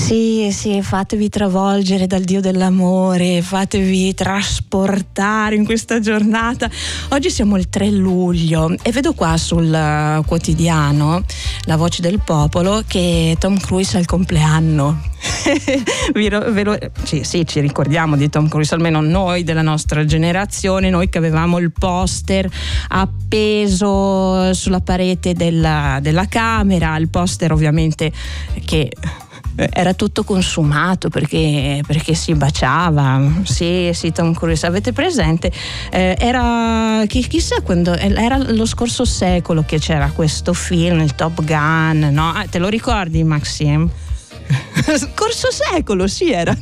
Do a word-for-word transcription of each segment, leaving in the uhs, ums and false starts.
Sì, sì, fatevi travolgere dal Dio dell'amore, fatevi trasportare in questa giornata. Oggi siamo il tre luglio e vedo qua sul quotidiano La Voce del Popolo che Tom Cruise ha il compleanno. Vero, vero, sì, sì, ci ricordiamo di Tom Cruise, almeno noi della nostra generazione, noi che avevamo il poster appeso sulla parete della, della camera, il poster ovviamente che era tutto consumato perché, perché si baciava. Sì, sì, Tom Cruise, avete presente? Eh, era chi, chissà quando, era lo scorso secolo che c'era questo film, il Top Gun, no? Ah, te lo ricordi, Maxim? Scorso secolo, sì, era.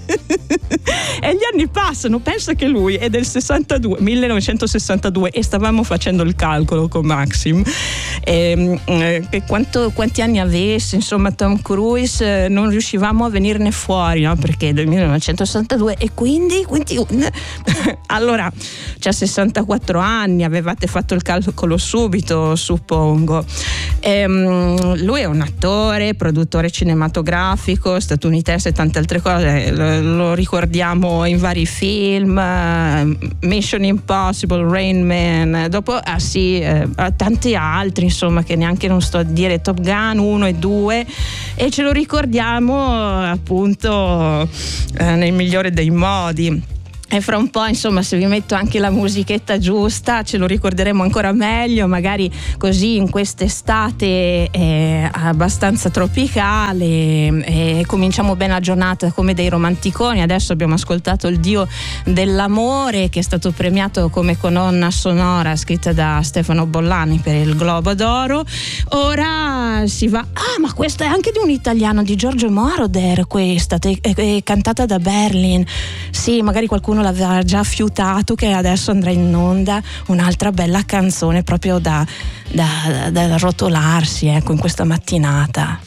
E gli anni passano, pensa che lui è del sessantadue, millenovecentosessantadue, e stavamo facendo il calcolo con Maxim e, eh, quanto, quanti anni avesse insomma Tom Cruise, eh, non riuscivamo a venirne fuori, no? Perché è del millenovecentosessantadue e quindi, quindi allora c'ha sessantaquattro anni, avevate fatto il calcolo subito, suppongo. E, um, lui è un attore, produttore cinematografico statunitense e tante altre cose. Lo ricordiamo in vari film, Mission Impossible, Rain Man, dopo ah sì, eh, tanti altri insomma che neanche non sto a dire, Top Gun uno e due, e ce lo ricordiamo appunto eh, nel migliore dei modi. E fra un po', insomma, se vi metto anche la musichetta giusta ce lo ricorderemo ancora meglio, magari così in quest'estate eh, abbastanza tropicale, e cominciamo bene la giornata come dei romanticoni. Adesso abbiamo ascoltato Il Dio dell'amore, che è stato premiato come colonna sonora scritta da Stefano Bollani per il Globo d'Oro. Ora si va, ah ma questa è anche di un italiano, di Giorgio Moroder, questa è, è, è cantata da Berlin. Sì, magari qualcuno l'aveva già fiutato che adesso andrà in onda un'altra bella canzone proprio da, da, da rotolarsi, ecco, in questa mattinata.